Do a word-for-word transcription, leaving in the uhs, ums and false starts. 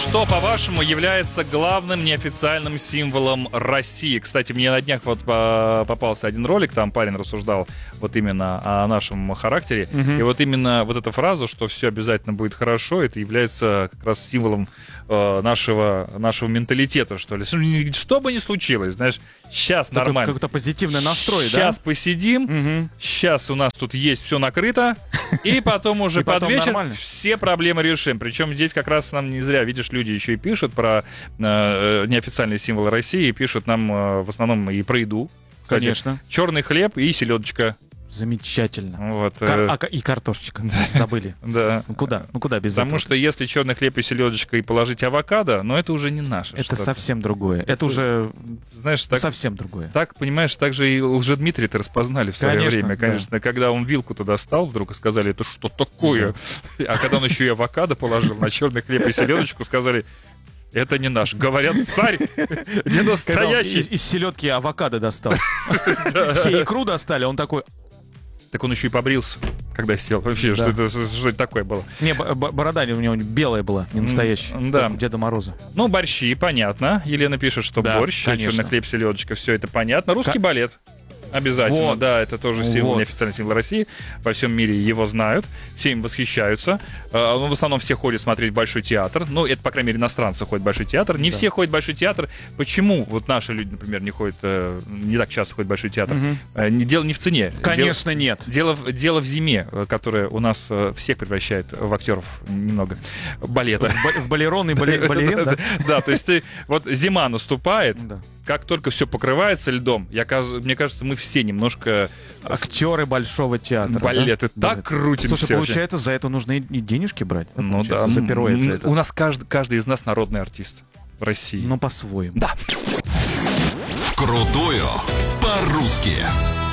Что, по-вашему, является главным неофициальным символом России? Кстати, мне на днях вот попался один ролик, там парень рассуждал вот именно о нашем характере. Угу. И вот именно вот эту фразу, что все обязательно будет хорошо, это является как раз символом э, нашего, нашего менталитета, что ли. Что бы ни случилось, знаешь, сейчас такой нормально. Какой-то позитивный настрой, сейчас да? Сейчас посидим, угу. Сейчас у нас тут есть все накрыто, и потом уже под вечер все проблемы решим. Причем здесь как раз нам не зря, видишь, люди еще и пишут про э, неофициальные символы России, пишут нам э, в основном и про еду. Кстати, конечно. Черный хлеб и селедочка. Замечательно. Вот, Кар- э... а, и картошечка. Забыли. Да. Ну куда? Ну куда без этого? Потому что если черный хлеб и селедочка и положить авокадо, но это уже не наше. Это что-то. совсем другое. Это, это уже, знаешь, так, совсем другое. Так, понимаешь, так же и Лжедмитрия-то распознали в свое конечно, время. Конечно, да. Когда он вилку туда стал, вдруг и сказали, это что такое? А когда он еще и авокадо положил на черный хлеб и селедочку, сказали... Это не наш. Говорят, царь не настоящий. Из, из селедки авокадо достал. Все икру достали, он такой... Так он еще и побрился, когда сел. Вообще, что это такое было? Не, борода у него белая была, не настоящая. Да. Деда Мороза. Ну, борщи, понятно. Елена пишет, что борщ, черный хлеб, селедочка, все это понятно. Русский балет. Обязательно, вот. Да, это тоже символ, вот. Неофициальный символ России. Во всем мире его знают, все им восхищаются. Uh, в основном все ходят смотреть Большой театр. Ну, это, по крайней мере, иностранцы ходят в Большой театр. Не да. Все ходят в Большой театр. Почему вот наши люди, например, не ходят, uh, не так часто ходят в Большой театр? Угу. Uh, дело не в цене. Конечно, дело, нет. Дело, дело в зиме, которая у нас uh, всех превращает в актеров немного балета. В балерон и балерин, да? Да, то есть ты, вот зима наступает, как только все покрывается льдом, я, мне кажется, мы все немножко... Актеры Большого театра. Балеты да? Так крутимся. Слушай, получается, за это нужно и денежки брать? Да, ну да. За пируэт за это. У нас каждый, каждый из нас народный артист в России. Ну, по-своему. Да. Вкрутую по-русски.